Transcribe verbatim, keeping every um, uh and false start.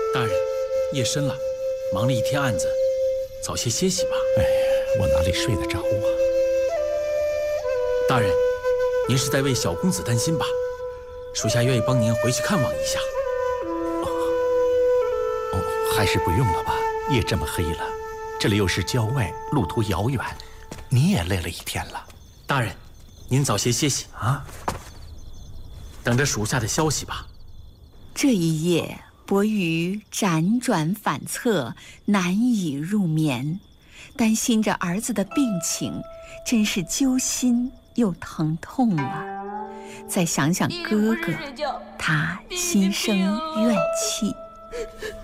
大人，夜深了，忙了一天案子，早些歇息吧。 哎呀，我哪里睡得着啊？ 大人，您是在为小公子担心吧？属下愿意帮您回去看望一下。 哦，哦，还是不用了吧，夜这么黑了，这里又是郊外，路途遥远，你也累了一天了。 大人，您早些歇息啊， 等着属下的消息吧。 这一夜，伯鱼辗转反侧，难以入眠，担心着儿子的病情，真是揪心又疼痛啊。再想想哥哥，他心生怨气。